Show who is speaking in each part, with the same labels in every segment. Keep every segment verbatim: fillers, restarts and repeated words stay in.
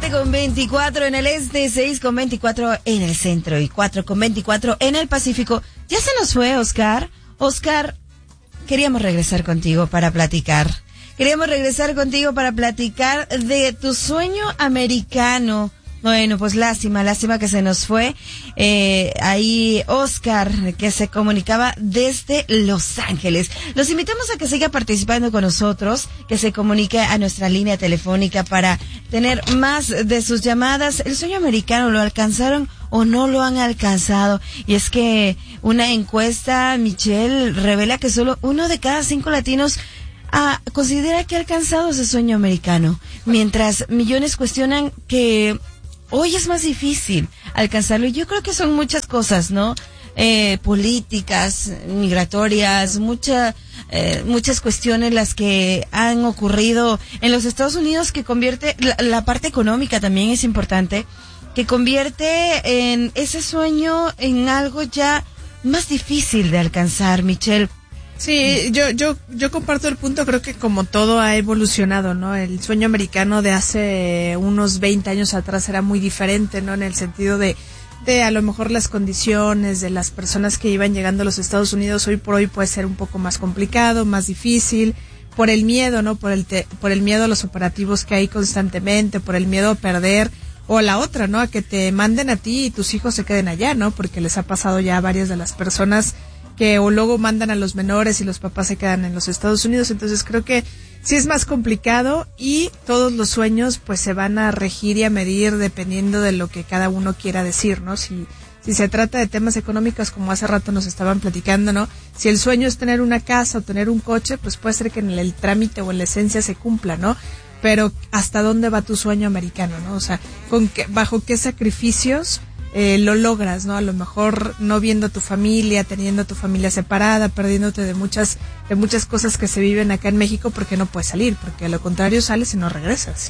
Speaker 1: siete con veinticuatro en el este, seis con veinticuatro en el centro y cuatro con veinticuatro en el Pacífico. Ya se nos fue, Oscar. Oscar, queríamos regresar contigo para platicar. Queríamos regresar contigo para platicar de tu sueño americano. Bueno, pues lástima, lástima que se nos fue. Eh, ahí Oscar, que se comunicaba desde Los Ángeles. Los invitamos a que siga participando con nosotros, que se comunique a nuestra línea telefónica para tener más de sus llamadas. ¿El sueño americano lo alcanzaron o no lo han alcanzado? Y es que una encuesta, Michelle, revela que solo uno de cada cinco latinos Ah, considera que ha alcanzado ese sueño americano, mientras millones cuestionan que hoy es más difícil alcanzarlo. Y yo creo que son muchas cosas, ¿no? Eh, políticas, migratorias, mucha, eh, muchas cuestiones las que han ocurrido en los Estados Unidos, que convierte, la, la parte económica también es importante, que convierte en ese sueño en algo ya más difícil de alcanzar, Michelle.
Speaker 2: Sí, yo, yo, yo comparto el punto. Creo que como todo ha evolucionado, ¿no? El sueño americano de hace unos veinte años atrás era muy diferente, ¿no? En el sentido de, de a lo mejor las condiciones de las personas que iban llegando a los Estados Unidos hoy por hoy puede ser un poco más complicado, más difícil, por el miedo, ¿no? Por el, te, por el miedo a los operativos que hay constantemente, por el miedo a perder, o la otra, ¿no? A que te manden a ti y tus hijos se queden allá, ¿no? Porque les ha pasado ya a varias de las personas que o luego mandan a los menores y los papás se quedan en los Estados Unidos. Entonces creo que sí es más complicado y todos los sueños pues se van a regir y a medir dependiendo de lo que cada uno quiera decir, ¿no? Si, si se trata de temas económicos, como hace rato nos estaban platicando, ¿no? Si el sueño es tener una casa o tener un coche, pues puede ser que en el, el trámite o en la esencia se cumpla, ¿no? Pero ¿hasta dónde va tu sueño americano, no? O sea, con qué, bajo qué sacrificios Eh, lo logras, ¿no? A lo mejor no viendo a tu familia, teniendo a tu familia separada, perdiéndote de muchas de muchas cosas que se viven acá en México porque no puedes salir, porque a lo contrario sales y no regresas.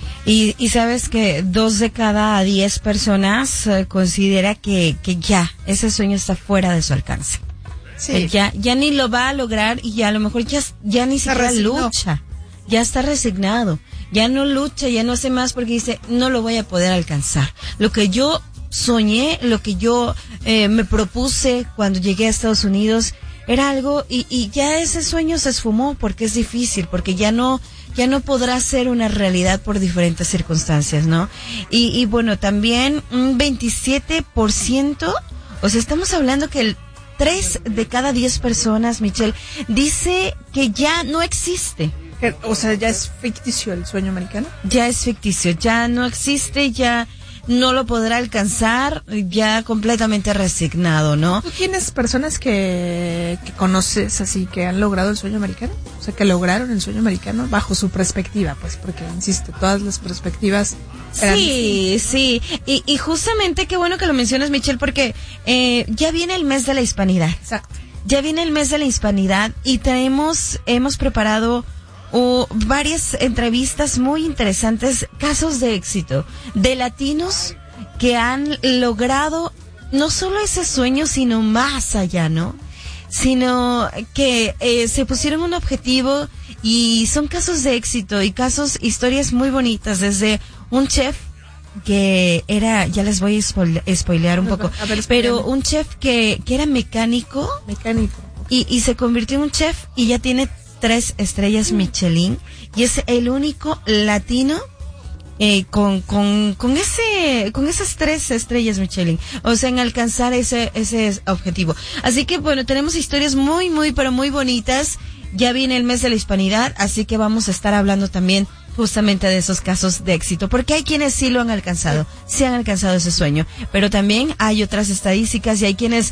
Speaker 1: Y, y sabes que dos de cada diez personas eh, considera que, que ya ese sueño está fuera de su alcance. Sí. Eh, ya, ya ni lo va a lograr y ya a lo mejor ya, ya ni siquiera lucha, ya está resignado, ya no lucha, ya no hace más porque dice, no lo voy a poder alcanzar. Lo que yo soñé, lo que yo eh, me propuse cuando llegué a Estados Unidos era algo y, y ya ese sueño se esfumó porque es difícil, porque ya no ya no podrá ser una realidad por diferentes circunstancias, ¿no? Y, y bueno, también un veintisiete por ciento, o sea, estamos hablando que el tres de cada diez personas, Michelle, dice que ya no existe.
Speaker 2: O sea, ya es ficticio el sueño americano.
Speaker 1: Ya es ficticio, ya no existe, ya no lo podrá alcanzar, ya completamente resignado, ¿no?
Speaker 2: ¿Tú tienes personas que, que conoces así que han logrado el sueño americano? O sea, que lograron el sueño americano bajo su perspectiva, pues, porque, insisto, todas las perspectivas eran
Speaker 1: Sí, distintas. sí, y, y justamente qué bueno que lo mencionas, Michelle, porque eh, ya viene el mes de la hispanidad.
Speaker 2: Exacto.
Speaker 1: Ya viene el mes de la hispanidad y traemos, hemos preparado o varias entrevistas muy interesantes, casos de éxito de latinos que han logrado no solo ese sueño, sino más allá, ¿no? Sino que eh, se pusieron un objetivo y son casos de éxito y casos, historias muy bonitas, desde un chef que era, ya les voy a spoile, spoilear un poco, a ver, pero un chef que, que era mecánico,
Speaker 2: mecánico
Speaker 1: y, y se convirtió en un chef y ya tiene tres estrellas Michelin y es el único latino eh, con con con ese con esas tres estrellas Michelin, o sea, en alcanzar ese ese objetivo. Así que bueno, tenemos historias muy muy pero muy bonitas. Ya viene el mes de la hispanidad, así que vamos a estar hablando también justamente de esos casos de éxito, porque hay quienes sí lo han alcanzado, sí han alcanzado ese sueño, pero también hay otras estadísticas y hay quienes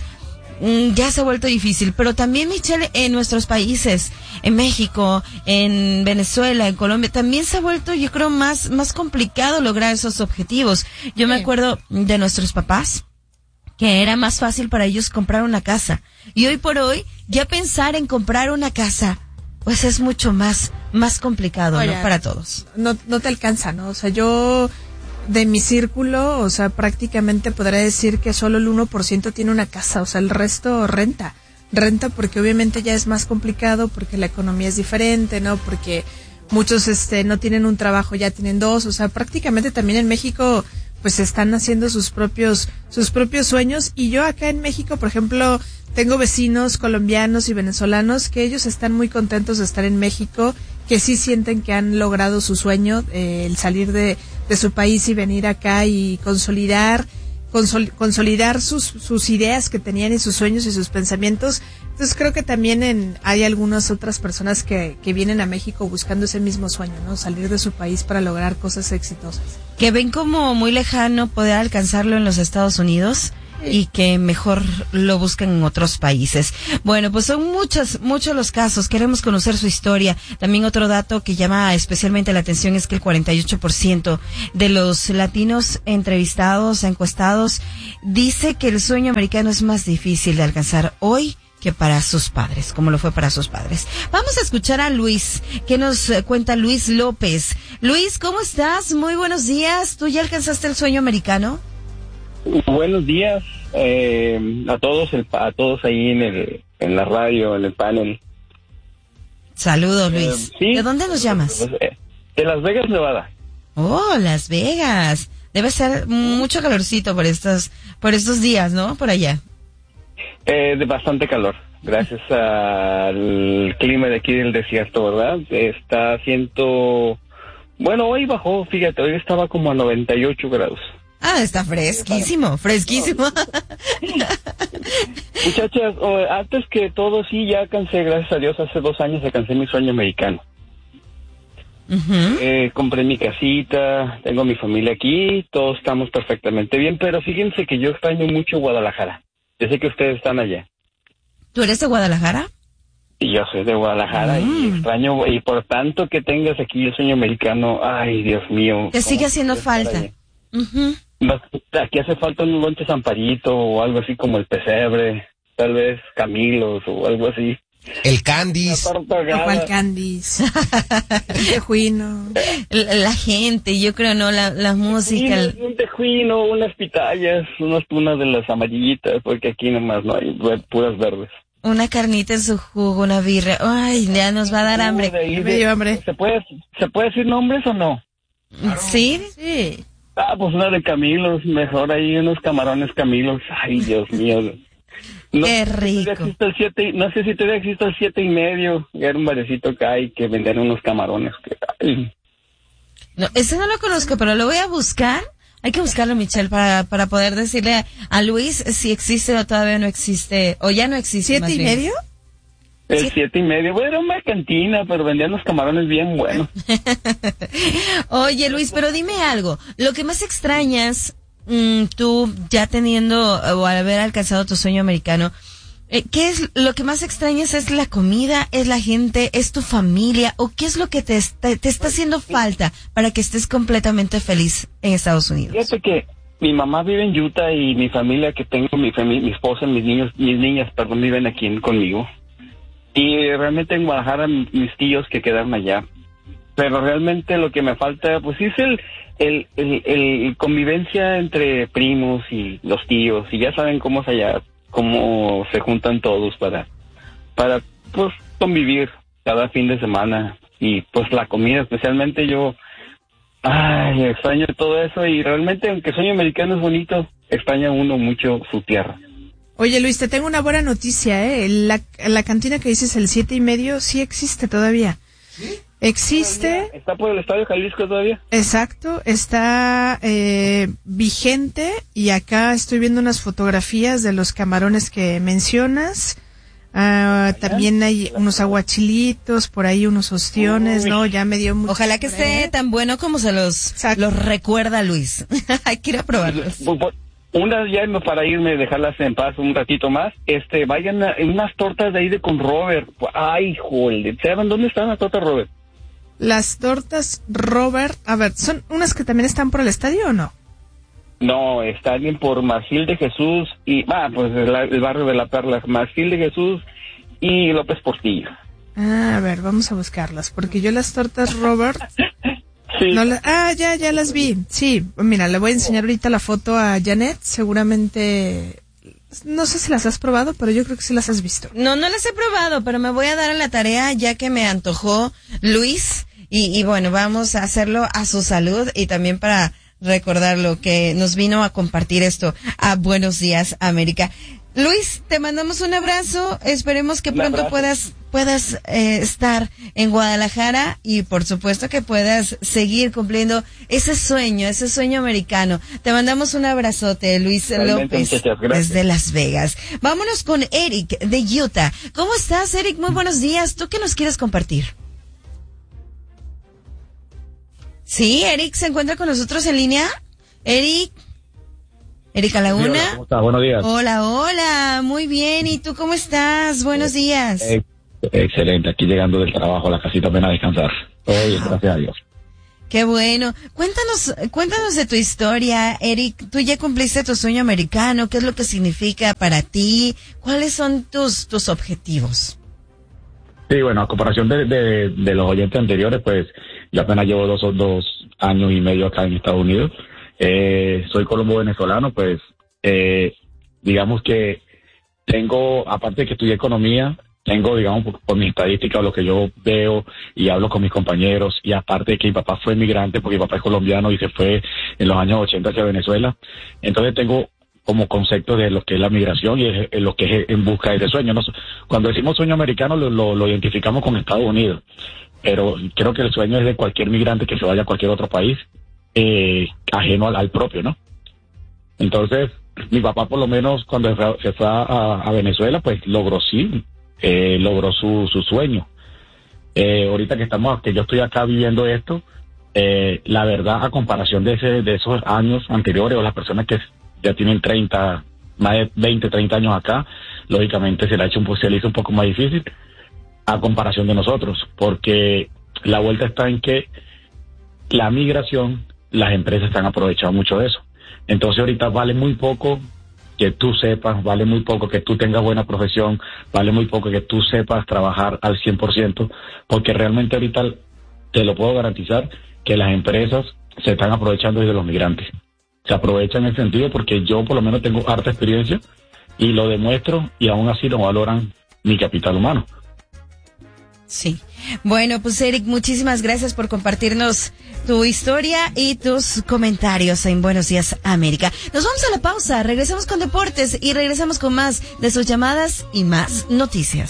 Speaker 1: ya se ha vuelto difícil, pero también, Michelle, en nuestros países, en México, en Venezuela, en Colombia, también se ha vuelto, yo creo, más, más complicado lograr esos objetivos. Yo me acuerdo de nuestros papás, que era más fácil para ellos comprar una casa. Y hoy por hoy, ya pensar en comprar una casa, pues es mucho más, más complicado, Oye, ¿no? Para todos.
Speaker 2: No, no te alcanza, ¿no? O sea, yo, de mi círculo, o sea, prácticamente podría decir que solo el uno por ciento tiene una casa, o sea, el resto renta. Renta porque obviamente ya es más complicado, porque la economía es diferente, ¿no? Porque muchos este no tienen un trabajo, ya tienen dos, o sea, prácticamente también en México pues están haciendo sus propios sus propios sueños. Y yo acá en México, por ejemplo, tengo vecinos colombianos y venezolanos que ellos están muy contentos de estar en México, que sí sienten que han logrado su sueño, eh, el salir de, de su país y venir acá y consolidar consol, consolidar sus sus ideas que tenían y sus sueños y sus pensamientos. Entonces creo que también en, hay algunas otras personas que, que vienen a México buscando ese mismo sueño, ¿no? Salir de su país para lograr cosas exitosas.
Speaker 1: Que ven como muy lejano poder alcanzarlo en los Estados Unidos y que mejor lo buscan en otros países. Bueno, pues son muchos, muchos los casos. Queremos conocer su historia. También otro dato que llama especialmente la atención es que el cuarenta y ocho por ciento de los latinos entrevistados, encuestados, dice que el sueño americano es más difícil de alcanzar hoy que para sus padres, como lo fue para sus padres. Vamos a escuchar a Luis. ¿Qué nos cuenta Luis López? Luis, ¿cómo estás? Muy buenos días. ¿Tú ya alcanzaste el sueño americano?
Speaker 3: Buenos días eh, a todos, el, a todos ahí en el, en la radio, en el panel.
Speaker 1: Saludos, Luis.
Speaker 3: Eh, ¿sí?
Speaker 1: ¿De dónde nos llamas?
Speaker 3: De Las Vegas, Nevada.
Speaker 1: Oh, Las Vegas. Debe ser mucho calorcito por estos, por estos días, ¿no? Por allá.
Speaker 3: Eh, de bastante calor, gracias al clima de aquí del desierto, ¿verdad? Está haciendo... Bueno, hoy bajó, fíjate, hoy estaba como a noventa y ocho grados.
Speaker 1: Ah, está fresquísimo, fresquísimo.
Speaker 3: Muchachas, oh, antes que todo, sí, ya alcancé, gracias a Dios, hace dos años alcancé mi sueño americano. Uh-huh. Eh, compré mi casita, tengo mi familia aquí, todos estamos perfectamente bien, pero fíjense que yo extraño mucho Guadalajara. Yo sé que ustedes están allá.
Speaker 1: ¿Tú eres de Guadalajara?
Speaker 3: Y yo soy de Guadalajara mm. y extraño, y por tanto que tengas aquí el sueño americano, ay, Dios mío.
Speaker 1: Te sigue haciendo falta. Uh-huh.
Speaker 3: Aquí hace falta un lonche Zamparito o algo así como el pesebre, tal vez Camilos o algo así.
Speaker 4: El Candies.
Speaker 2: ¿Cuál Candies? El tejuino.
Speaker 1: La, la gente, yo creo, ¿no? La, la música.
Speaker 3: Sí, el... un tejuino, unas pitayas, unas unas de las amarillitas, porque aquí nomás no hay puras verdes.
Speaker 1: Una carnita en su jugo, una birra. Ay, ya nos va a dar hambre.
Speaker 2: De, Me dio hambre.
Speaker 3: ¿Se puede, ¿Se puede decir nombres o no?
Speaker 1: ¿Sí?
Speaker 2: Sí.
Speaker 3: Ah, pues una de Camilos, mejor ahí unos camarones Camilos. Ay, Dios mío. No,
Speaker 1: Qué rico.
Speaker 3: Existe el siete, no sé si todavía existe el siete y medio. Era un barecito que hay que vender unos camarones. Que, ay.
Speaker 1: No, ese no lo conozco, pero lo voy a buscar. Hay que buscarlo, Michelle, para para poder decirle a, a Luis si existe o todavía no existe, o ya no existe.
Speaker 2: ¿Siete y bien. medio?
Speaker 3: El ¿Sí? siete y medio. Bueno, era una cantina, pero vendían los camarones bien buenos.
Speaker 1: Oye, Luis, pero dime algo. Lo que más extrañas, mmm, tú ya teniendo o al haber alcanzado tu sueño americano, eh, ¿qué es lo que más extrañas? ¿Es la comida? ¿Es la gente? ¿Es tu familia? ¿O qué es lo que te está, te está haciendo falta para que estés completamente feliz en Estados Unidos?
Speaker 3: Fíjate que mi mamá vive en Utah y mi familia que tengo, mi familia, mi esposa, mis niños, mis niñas, perdón, viven aquí en, conmigo. Y realmente en Guadalajara mis tíos que quedaron allá. Pero realmente lo que me falta, pues es el, el, el, el convivencia entre primos y los tíos. Y ya saben cómo es allá, cómo se juntan todos para, para, pues, convivir cada fin de semana. Y pues la comida, especialmente yo, ay, extraño todo eso. Y realmente, aunque sueño americano es bonito, extraña uno mucho su tierra.
Speaker 2: Oye, Luis, te tengo una buena noticia, ¿eh? La, la cantina que dices, el siete y medio, sí existe todavía. ¿Sí? Existe.
Speaker 3: ¿Está por el Estadio Jalisco todavía?
Speaker 2: Exacto, está eh, vigente y acá estoy viendo unas fotografías de los camarones que mencionas. Uh, también hay unos aguachilitos, por ahí unos ostiones, Uy. ¿no? Ya me dio mucho.
Speaker 1: Ojalá que esté tan bueno como se los, los recuerda Luis. Hay que ir a probarlos.
Speaker 3: Unas ya para irme, dejarlas en paz un ratito más, este, vayan a unas tortas de ahí de con Robert. Ay, joder, ¿saben dónde están las tortas Robert?
Speaker 2: Las tortas Robert, a ver, ¿son unas que también están por el estadio o no?
Speaker 3: No, están por Marfil de Jesús y, ah, pues el, el barrio de La Perla, Marfil de Jesús y López Portillo.
Speaker 2: Ah, a ver, vamos a buscarlas, porque yo las tortas Robert...
Speaker 3: Sí.
Speaker 2: No la, ah, ya, ya las vi. Sí, mira, le voy a enseñar ahorita la foto a Janet. Seguramente, no sé si las has probado, pero yo creo que sí las has visto.
Speaker 1: No, no las he probado, pero me voy a dar a la tarea ya que me antojó Luis y, y bueno, vamos a hacerlo a su salud y también para recordarlo que nos vino a compartir esto a Buenos Días América. Luis, te mandamos un abrazo, esperemos que pronto puedas puedas eh, estar en Guadalajara y por supuesto que puedas seguir cumpliendo ese sueño, ese sueño americano. Te mandamos un abrazote, Luis
Speaker 3: Realmente,
Speaker 1: López, desde Las Vegas. Vámonos con Eric de Utah. ¿Cómo estás, Eric? Muy buenos días. ¿Tú qué nos quieres compartir? Sí, Eric se encuentra con nosotros en línea. Eric. Erika Laguna.
Speaker 4: Sí, hola, ¿cómo estás? Buenos días.
Speaker 1: Hola, hola, muy bien. ¿Y tú cómo estás? Buenos días.
Speaker 4: Eh, excelente, aquí llegando del trabajo a la casita apenas a descansar. Todo bien, gracias a Dios.
Speaker 1: Qué bueno. Cuéntanos, cuéntanos de tu historia, Eric. Tú ya cumpliste tu sueño americano. ¿Qué es lo que significa para ti? ¿Cuáles son tus, tus objetivos?
Speaker 4: Sí, bueno, a comparación de, de, de los oyentes anteriores, pues yo apenas llevo dos, dos años y medio acá en Estados Unidos. Eh, soy colombo venezolano, pues eh, digamos que tengo, aparte de que estudié economía, tengo, digamos, por, por mi estadística, lo que yo veo y hablo con mis compañeros, y aparte de que mi papá fue migrante, porque mi papá es colombiano y se fue en los años ochenta hacia Venezuela, entonces tengo como concepto de lo que es la migración y es, es lo que es en busca de ese sueño. ¿No? Cuando decimos sueño americano lo, lo, lo identificamos con Estados Unidos, pero creo que el sueño es de cualquier migrante que se vaya a cualquier otro país, Eh, ajeno al, al propio, ¿no? Entonces, mi papá por lo menos cuando se fue, se fue a, a Venezuela, pues logró sí, eh, logró su, su sueño. Eh, ahorita que estamos, que yo estoy acá viviendo esto, eh, la verdad, a comparación de ese, de esos años anteriores, o las personas que ya tienen treinta, más de veinte, treinta años acá, lógicamente se le ha hecho un, se le hizo un poco más difícil a comparación de nosotros, porque la vuelta está en que la migración, las empresas están aprovechando mucho de eso. Entonces ahorita vale muy poco que tú sepas, vale muy poco que tú tengas buena profesión, vale muy poco que tú sepas trabajar al cien por ciento, porque realmente ahorita te lo puedo garantizar que las empresas se están aprovechando de los migrantes. Se aprovechan en el sentido porque yo por lo menos tengo harta experiencia y lo demuestro y aún así no valoran mi capital humano.
Speaker 1: Sí. Bueno, pues Eric, muchísimas gracias por compartirnos tu historia y tus comentarios en Buenos Días América. Nos vamos a la pausa, regresamos con deportes y regresamos con más de sus llamadas y más noticias.